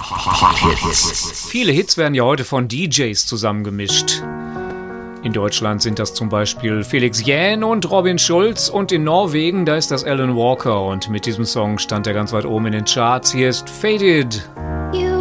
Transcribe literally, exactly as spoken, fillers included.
Hit-Hits. Viele Hits werden ja heute von D Js zusammengemischt. In Deutschland sind das zum Beispiel Felix Jähn und Robin Schulz und in Norwegen, da ist das Alan Walker und mit diesem Song stand er ganz weit oben in den Charts. Hier ist Faded.